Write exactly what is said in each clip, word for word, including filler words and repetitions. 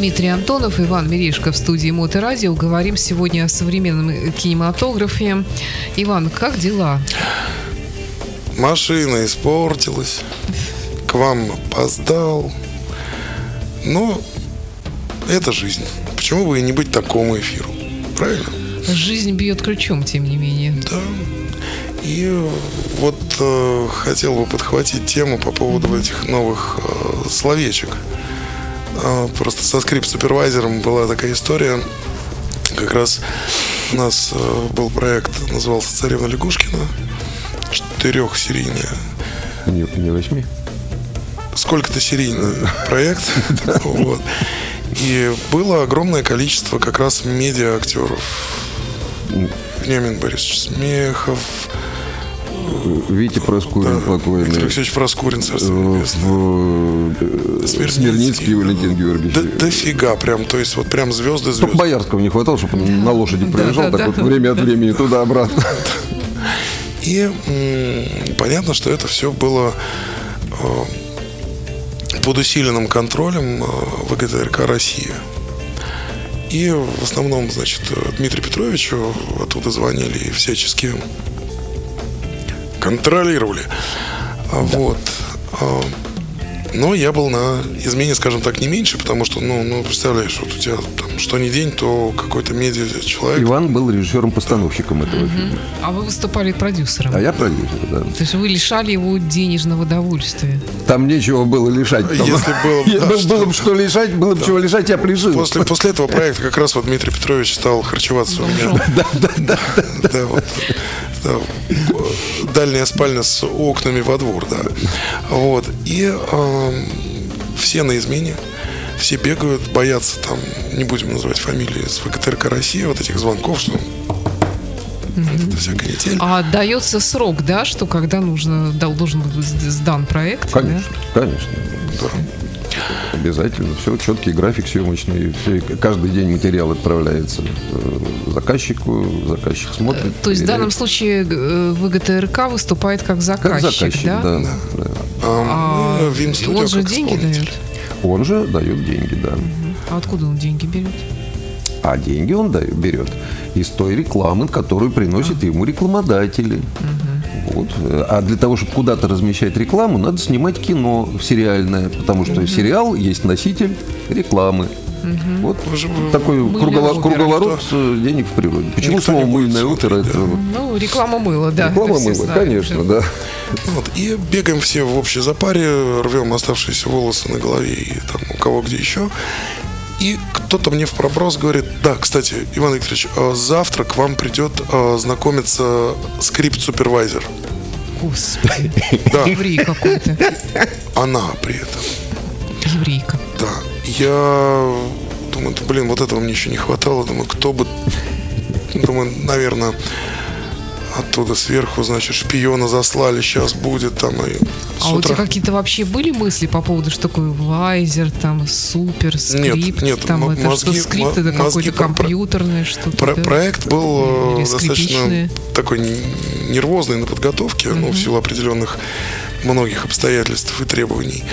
Дмитрий Антонов, Иван Мирешко в студии Моторадио. Говорим сегодня о современном кинематографе. Иван, как дела? Машина испортилась, к вам опоздал. Но это жизнь. Почему бы и не быть такому эфиру? Правильно? Жизнь бьет ключом, тем не менее. Да. И вот э, хотел бы подхватить тему по поводу mm-hmm. этих новых э, словечек. Э, просто со скрипт-супервайзером была такая история. Как раз у нас э, был проект, назывался «Царевна Лягушкина». Четырехсерийный. Не, не восьми. Сколько-то серийный проект. Вот. И было огромное количество как раз медиа-актеров. Вениамин Борисович Смехов, Витя Проскурин, да, покойный, Виктор Алексеевич Проскурин, царство небесное, Смирницкий Валентин Георгиевич. Да, дофига прям, то есть вот прям звезды звезды. Только Боярского не хватало, чтобы он на лошади проезжал, да, так да, вот да. время от времени туда-обратно. И м- понятно, что это все было э, под усиленным контролем э, ВГТРК «Россия». И в основном, значит, Дмитрию Петровичу оттуда звонили и всячески контролировали. Да. Вот. Но я был на измене, скажем так, не меньше, потому что, ну, ну представляешь, вот у тебя там что ни день, то какой-то медиа-человек. Иван был режиссером-постановщиком этого uh-huh. фильма. А вы выступали продюсером. А я продюсер, да. То есть вы лишали его денежного удовольствия. Там нечего было лишать. Там... Если было, да, было, что... было бы что лишать, было бы да. чего лишать, я прижил. После, после этого проекта как раз вот Дмитрий Петрович стал харчеваться у меня. Да, да, да. Да, вот. Да, дальняя спальня с окнами во двор, да. Вот. И э, все на измене, все бегают, боятся там, не будем называть фамилии, с ВГТРК «Россия», вот этих звонков, что mm-hmm. это вся канитель. А дается срок, да, что когда нужно, должен быть сдан проект? Конечно, да? конечно. Да. Обязательно. Все, четкий график съемочный. Все, каждый день материал отправляется заказчику, заказчик смотрит. То есть проверяет. В данном случае ВГТРК выступает как заказчик, как заказчик, да? да, да, да. А, а он же деньги дает? Он же дает деньги, да. А откуда он деньги берет? А деньги он дает, берет из той рекламы, которую приносят а. ему рекламодатели. Угу. Вот. А для того, чтобы куда-то размещать рекламу, надо снимать кино сериальное, потому что mm-hmm. сериал есть носитель рекламы. Mm-hmm. Вот такой круговор- круговорот денег в природе. Почему Никто слово «мыльная опера»? Да. Это... Ну, реклама мыла, да. Реклама мыла, конечно, да. Вот. И бегаем все в общей запаре, рвем оставшиеся волосы на голове и там у кого где еще. И кто-то мне в проброс говорит: да, кстати, Иван Викторович, завтра к вам придет знакомиться скрипт-супервайзер. Господи, да. Еврей какой-то. Она при этом. Еврейка. Да. Я думаю, блин, вот этого мне еще не хватало. Думаю, кто бы... Думаю, наверное... Оттуда сверху, значит, шпиона заслали, сейчас будет там и А утра... у тебя какие-то вообще были мысли по поводу, что такое вайзер, там, супер, скрипт? Нет, нет, там, м- это мозги, что, скрипт м- это какое-то про- компьютерное что-то? Про- да? Проект был Или достаточно такой нервозный на подготовке, mm-hmm. ну, в силу определенных многих обстоятельств и требований.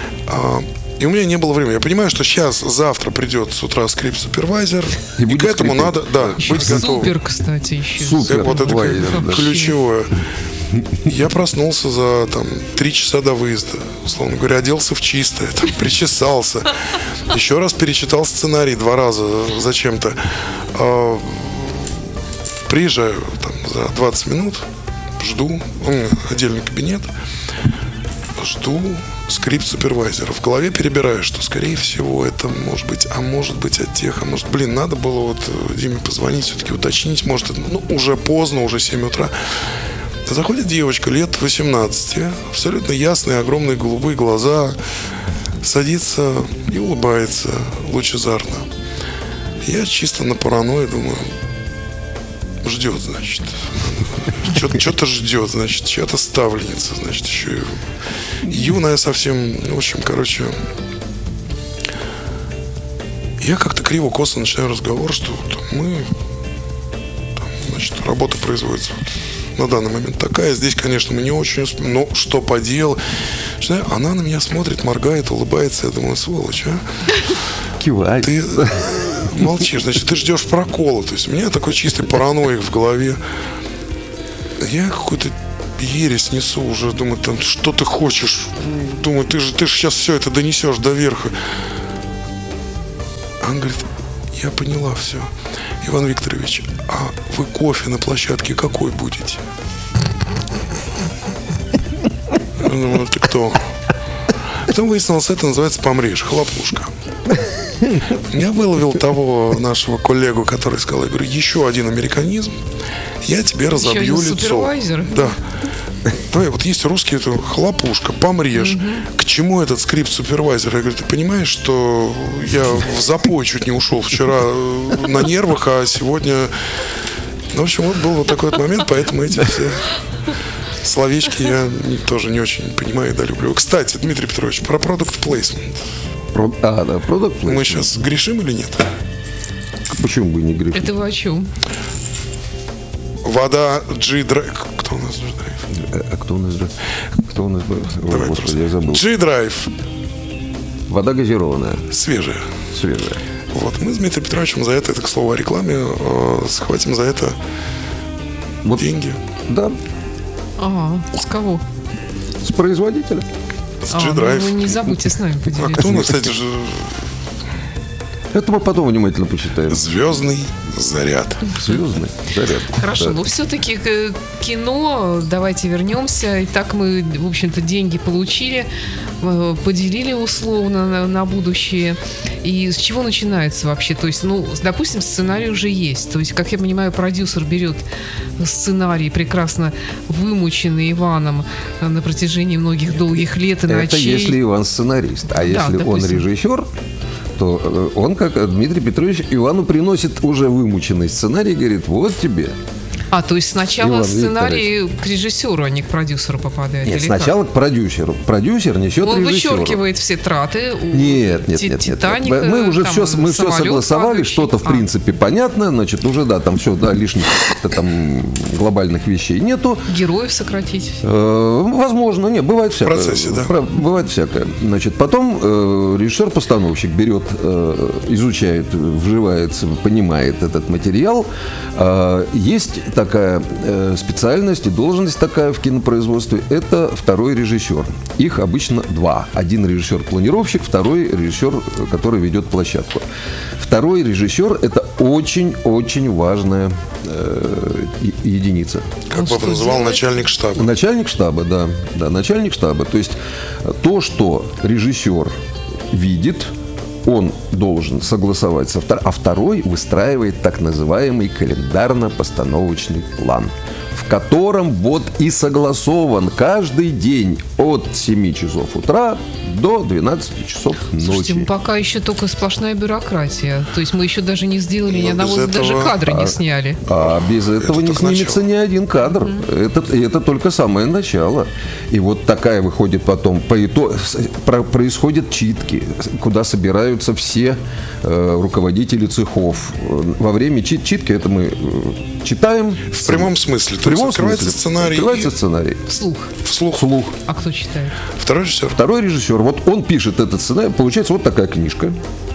И у меня не было времени. Я понимаю, что сейчас, завтра придет с утра скрипт-супервайзер, и, и к этому скрипт. Надо, да, еще быть готовым. Супер, кстати, еще. Супер. Вот это вайзер, да. ключевое. Я проснулся за там три часа до выезда, условно говоря, оделся в чистое, там, причесался, еще раз перечитал сценарий два раза зачем-то. А, приезжаю там за двадцать минут, жду, у меня отдельный кабинет, жду скрипт-супервайзера. В голове перебираю, что, скорее всего, это может быть, а может быть от тех, а может, блин, надо было вот Диме позвонить, все-таки уточнить, может, это, ну, уже поздно, уже семь утра. Заходит девочка лет восемнадцати, абсолютно ясные, огромные голубые глаза, садится и улыбается лучезарно. Я чисто на паранойи думаю, ждет, значит. Что-то ждет, значит, чья-то ставленница, значит, еще и юная совсем, в общем, короче. Я как-то криво-косо начинаю разговор, что там, мы, там, значит, работа производится вот на данный момент такая. Здесь, конечно, мы не очень успеем, но что поделать. Она на меня смотрит, моргает, улыбается. Я думаю, сволочь, а? кивай. Ты молчишь, значит, ты ждешь прокола. То есть у меня такой чистый параноик в голове. Я какой-то ересь несу уже, думаю, там, что ты хочешь? Думаю, ты же, ты же сейчас все это донесешь до верха. А он говорит, я поняла все. Иван Викторович, а вы кофе на площадке какой будете? Я думаю, ты кто? Потом выяснилось, это называется помрешь, хлопушка. Я выловил того нашего коллегу, который сказал, я говорю, еще один американизм, я тебе разобью еще один лицо. Супервайзер? Да. Давай, вот есть русский, это хлопушка, помрешь. Угу. К чему этот скрипт супервайзера? Я говорю, ты понимаешь, что я в запой чуть не ушел вчера на нервах, а сегодня... Ну, в общем, вот был вот такой вот момент, поэтому эти все словечки я тоже не очень понимаю и да люблю. Кстати, Дмитрий Петрович, про продукт плейсмент. Про... А, да, продукт плейсмент. Мы сейчас грешим или нет? Почему бы не грешим? Это вы о чем? Вода G-Drive. Кто у нас G-Drive? А кто у нас G-Drive? Кто у нас... Давай, Господи, я забыл. G-Drive. Вода газированная. Свежая. Свежая. Вот, мы с Дмитрием Петровичем за это, это к слову о рекламе, э, схватим за это вот, деньги. Да. Ага, с кого? С производителя. С а, G-Drive. Ну, вы не забудьте с нами поделиться. А кто у нас, кстати же... Это мы потом внимательно почитаем. Звездный заряд. Звездный заряд. Хорошо, да. но все-таки кино, давайте вернемся. Итак, мы, в общем-то, деньги получили, поделили условно на, на будущее. И с чего начинается вообще? То есть, ну, допустим, сценарий уже есть. То есть, как я понимаю, продюсер берет сценарий, прекрасно вымученный Иваном на протяжении многих долгих лет и ночей. Это если Иван сценарист. А да, если допустим. он режиссер, то он, как Дмитрий Петрович, Ивану приносит уже вымученный сценарий и говорит, вот тебе. А, то есть сначала Иван сценарий Викторович. к режиссеру, а не к продюсеру попадает? Нет, или сначала как? к продюсеру. Продюсер несет Он режиссеру. вычеркивает все траты у Нет, нет, Ти- нет, нет. Титаника, Мы уже там, все, мы все самолет согласовали, падающий. что-то в А. принципе понятно, значит, уже да, там все, да, лишних там глобальных вещей нету. Героев сократить. Э, Возможно, нет, бывает всякое. В процессе, да. Про- Бывает всякое. Значит, потом э, режиссер-постановщик берет, э, изучает, вживается, понимает этот материал. Э, есть такая э, специальность и должность такая в кинопроизводстве. Это второй режиссер. Их обычно два. Один режиссер-планировщик, второй режиссер, который ведет площадку. Второй режиссер – это очень-очень важная э, е- единица. Как Он папа что называл, делает? начальник штаба. Начальник штаба, да, да, начальник штаба. То есть то, что режиссер видит, он должен согласовать со вторым, а второй выстраивает так называемый календарно-постановочный план, в котором вот и согласован каждый день от семи часов утра до двенадцати часов Слушайте, мы ночи. пока еще только сплошная бюрократия. То есть мы еще даже не сделали ни Но без одного, даже этого- кадры не сняли. А без этого не только снимется начало. ни один кадр. Это, и это только самое начало. И вот такая выходит потом. По итогу, про- происходят читки, куда собираются все э, руководители цехов. Во время чит- читки это мы э, читаем. В прямом смысле. В То есть прямом открывается смысле. сценарий Открывается и сценарий. Вслух. вслух. Вслух. А кто читает? Второй режиссер. Второй режиссер, вот он пишет этот сценарий, получается вот такая книжка.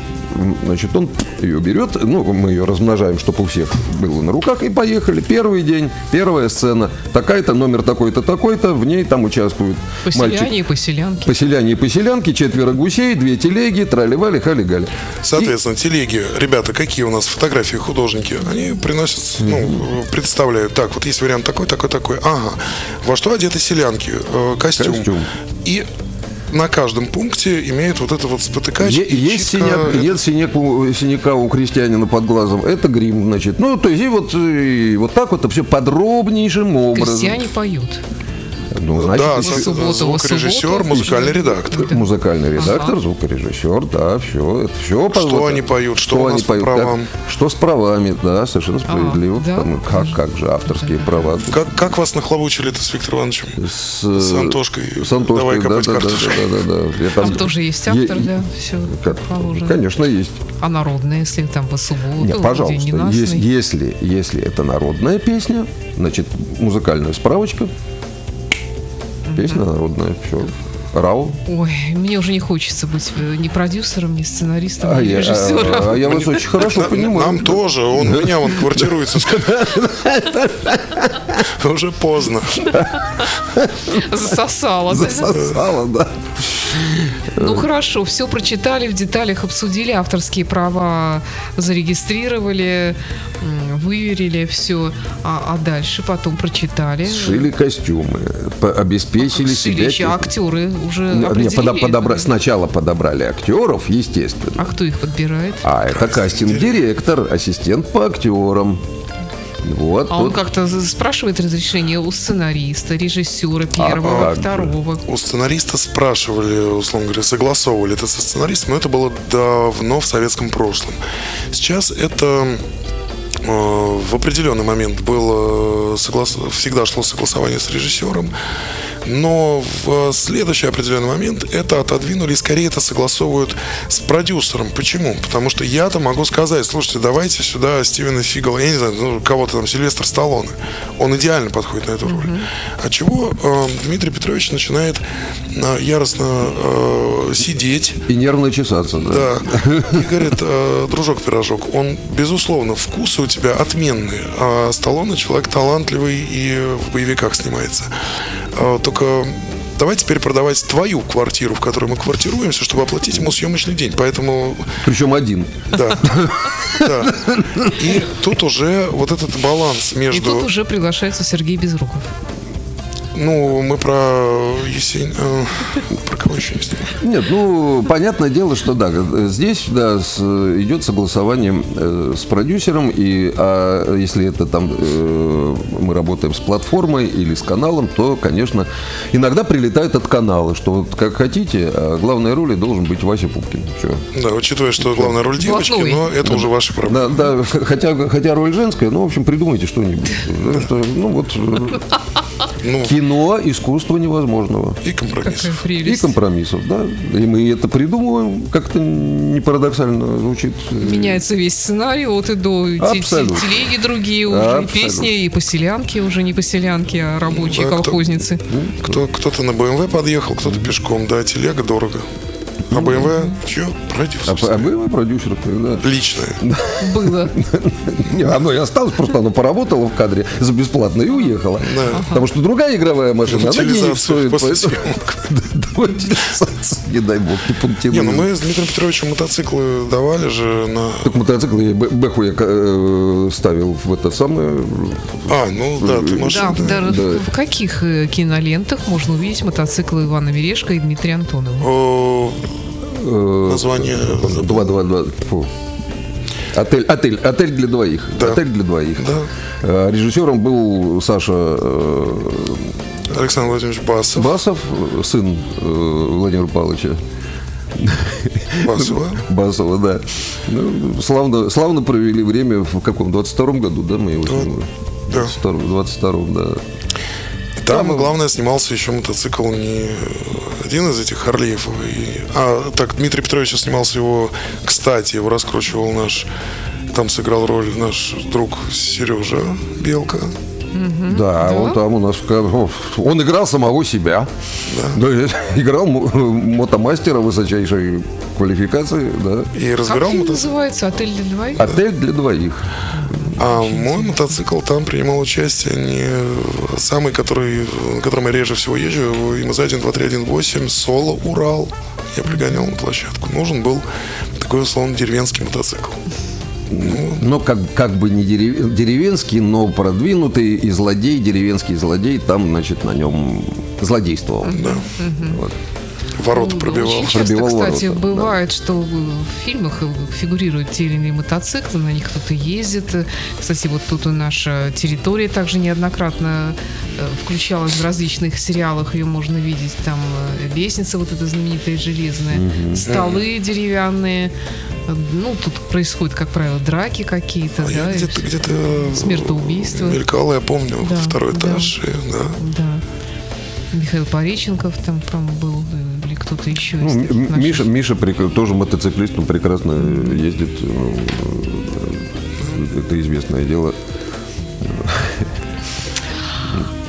Значит, он ее берет, ну, мы ее размножаем, чтобы у всех было на руках, и поехали. Первый день, первая сцена, такая-то, номер такой-то, такой-то, в ней там участвуют Поселяне мальчик, и поселянки. поселяне и поселянки, четверо гусей, две телеги, трали-вали, хали-гали. Соответственно, телеги, ребята, какие у нас фотографии, художники, они приносят, ну, представляют, так, вот есть вариант такой, такой, такой, ага, во что одеты селянки, Э, костюм. Костюм. И на каждом пункте имеет вот это вот спотыкач. Е- и есть читка. синяк, Это- нет синяк у- синяка у крестьянина под глазом, это грим, значит. Ну, то есть, и вот, и вот так вот все подробнейшим образом. Крестьяне поют. Ну, значит, Да, еще- в субботу, звукорежиссер, в субботу. музыкальный редактор. Музыкальный редактор, Ага. звукорежиссер, да, все, это все. Что они поют, что у нас по правам? как- что с правами, да, совершенно справедливо. да? Потому как, как же авторские права. Как, как вас нахлобучили-то с Виктором Ивановичем? С, С Антошкой. С Антошкой, Давай да, копать да, да, картошку. да, да, да. Я Там тоже есть автор, Е- да, все как- как положено. Конечно, есть. А народная, если там по субботу, Нет, день пожалуйста, ненастный? если, если, если это народная песня, значит, музыкальная справочка, песня народная, все. РАО. Ой, мне уже не хочется быть ни продюсером, ни сценаристом, А ни я, режиссером. а, а я вас очень хорошо понимаю. Нам тоже. Он у меня вон квартируется. Уже поздно. Засосало, да? Засосало, да. Ну хорошо, все прочитали, в деталях обсудили, авторские права зарегистрировали, м, выверили все, а, а дальше потом прочитали. Сшили костюмы, по- обеспечили Сшили себя. еще, актеры уже Не, определили. подо- подобра- Сначала подобрали актеров, естественно. А кто их подбирает? А это кастинг-директор, ассистент по актерам. Вот, А он вот. как-то з- спрашивает разрешение у сценариста, режиссера первого, как же? второго. У сценариста спрашивали, условно говоря, согласовывали это со сценаристом, но это было давно в советском прошлом. Сейчас это э, в определенный момент было соглас... всегда шло согласование с режиссером, но в следующий определенный момент это отодвинули и скорее это согласовывают с продюсером. Почему? Потому что я-то могу сказать: слушайте, давайте сюда Стивена Сигала, я не знаю, ну, кого-то там, Сильвестр Сталлоне. Он идеально подходит на эту роль. Mm-hmm. А чего э, Дмитрий Петрович начинает э, яростно э, сидеть И нервно чесаться, да. да. И говорит: э, дружок-пирожок, он, безусловно, вкусы у тебя отменные, а Сталлоне человек талантливый и в боевиках снимается. Э, Только давай теперь продавать твою квартиру, в которой мы квартируемся, чтобы оплатить ему съемочный день. Поэтому, Причем один. да. Да. И тут уже вот этот баланс И между... тут уже приглашается Сергей Безруков. Ну, мы про Есень... э, Про кого еще не снимаем? Нет, ну, понятное дело, что да, здесь да, с- идет согласование э, с продюсером, и а если это там э, мы работаем с платформой или с каналом, то, конечно, иногда прилетают от канала, что вот как хотите, а главной роли должен быть Вася Пупкин. Всё. Да, учитывая, что главная роль девочки, Блатной. но это уже ваши проблемы. Да, да, х- хотя, хотя роль женская, ну, в общем, придумайте что-нибудь. Да, что, ну, вот э, Ну, кино, искусство невозможного. и компромисс. Какая И прелесть. компромиссов, да. И мы это придумываем, как-то не парадоксально звучит. Меняется весь сценарий от и до. и те- те- Абсолютно. Телеги другие уже, и Абсолютно. песни, и поселянки уже не поселянки, а рабочие Да, кто- колхозницы. Кто, кто-то на БМВ подъехал, кто-то пешком. Да, телега дорого. А БМВ, что? А, Продюсер. а вы продюсер, да. Личное. Было. Не, оно и осталось, просто оно поработало в кадре за бесплатно и уехало. Да. Потому что другая игровая машина, она денег Утилизация стоит. после Поэтому... съемок. Да, утилизация, не дай бог, не пунктируем. Не, ну мы с Дмитрием Петровичем мотоциклы давали же на... Так мотоцикл я б- бэху я э, ставил в это самое. А, ну да, ты Да, машина. да, Да. в каких э, кинолентах можно увидеть мотоциклы Ивана Мережко и Дмитрия Антонова? О, э, Название забыл. Два, два, два. Фу. Отель, отель, отель для двоих. Да. Отель для двоих. Да. Э, Режиссером был Саша э, Александр Владимирович Басов. Басов, сын э, Владимира Павловича Басова. Басова, да. Ну, славно, славно провели время в каком? двадцать втором году, да, мы его снимали? Да. В двадцать втором, да. Там, главное, снимался еще мотоцикл не один из этих Харлеев. и- А, так, Дмитрий Петрович снимался его, кстати, его раскручивал наш, там сыграл роль наш друг Сережа Белка. Да, он там у нас в ка- он играл самого себя. Да. Играл мо- мотомастера высочайшей квалификации, да. И Как разбирал фильм мотоцикл. называется? «Отель для двоих»? Отель для двоих. А мой мотоцикл там принимал участие не самый, который, на котором я реже всего езжу, МЗ один два три один восемь Соло Урал. Я пригонял на площадку. Нужен был такой, условно, деревенский мотоцикл. Но как, как бы не дерев- деревенский, но продвинутый и злодей, деревенский злодей, там, значит, на нем злодействовал. Да. Вот. Ворота Ну, пробивал. Очень часто, Пробивал кстати, ворота, бывает, что в фильмах фигурируют те или иные мотоциклы, на них кто-то ездит. Кстати, вот тут и наша территория также неоднократно э, включалась в различных сериалах. Ее можно видеть. Там э, лестница вот эта знаменитая железная, столы деревянные. Э, Ну, тут происходят, как правило, драки какие-то. А да, я и где-то, всё. где-то Смертоубийство. мелькало, я помню, Да, второй да. этаж. и, да. Да. Михаил Пореченков там, по-моему, был, э, или кто-то еще. Ну, из М- таких М- наших. Миша, Миша прек- тоже мотоциклист, он прекрасно ездит. ну, э, Это известное дело.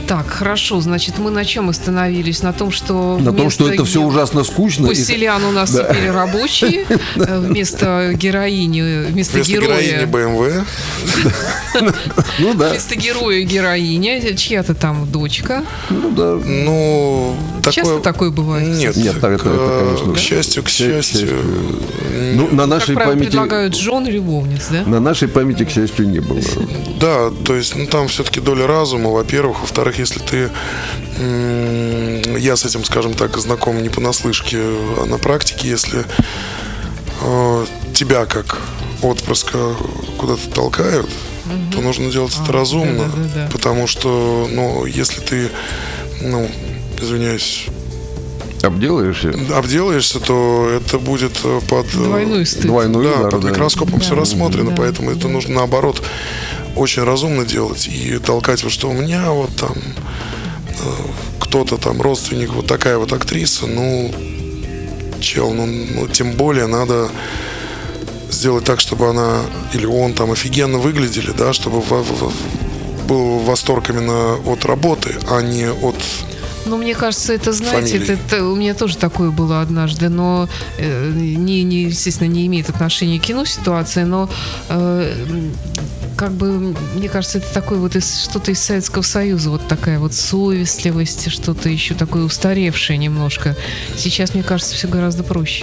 Так, хорошо, значит, мы на чем остановились? На том, что На том, что это все ге- ужасно скучно. и- Поселян у нас Да. теперь рабочие, э, вместо героини, вместо, Вместо героини героя, БМВ. Ну да, вместо героя героиня, чья-то там дочка. ну да. Ну, Часто такое... такое бывает? Нет, Нет, это- это, к, конечно, к счастью, к к счастью. счастью, Ну, на Как нашей правило, памяти... предлагают жен и любовниц, да? На нашей памяти, к счастью, не было. да, то есть, ну, там все-таки доля разума, во-первых. Во-вторых, если ты... м, Я с этим, скажем так, знаком не понаслышке, а на практике, если э, тебя как отпрыска куда-то толкают, то нужно делать это А, разумно. да-да-да-да. Потому что, ну, если ты, ну, извиняюсь, Обделаешься? обделаешься, то это будет э, под... э, Двойной стыд. Двойной Да, удар, под да. микроскопом Да, все рассмотрено, да, поэтому это нужно наоборот очень разумно делать и толкать, вот что у меня вот там э, кто-то там родственник, вот такая вот актриса, ну, чел, ну, ну, тем более надо сделать так, чтобы она или он там офигенно выглядели, да, чтобы в- в- был восторг именно от работы, а не от... Ну, мне кажется, это, знаете, это, Фамилии. это- у меня тоже такое было однажды, но э, не, не, естественно, не имеет отношения к кино ситуация, но э, м, как бы, мне кажется, это такое вот из, что-то из Советского Союза, вот такая вот совестливость, что-то еще такое устаревшее немножко. Сейчас, мне кажется, все гораздо проще.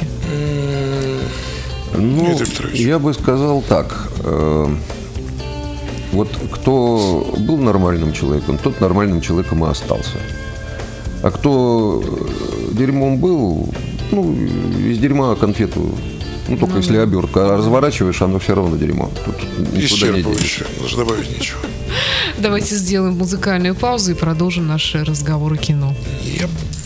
м, Ну, Дмитрий Петрович. я бы сказал так. э, Вот кто был нормальным человеком, тот нормальным человеком и остался. А кто э, дерьмом был, ну, из дерьма конфету, ну, только если обертка, а разворачиваешь, оно все равно дерьмо. Тут никуда не денешься. Исчерпывающе, даже добавить нечего. Давайте сделаем музыкальную паузу и продолжим наши разговоры кино. Yep.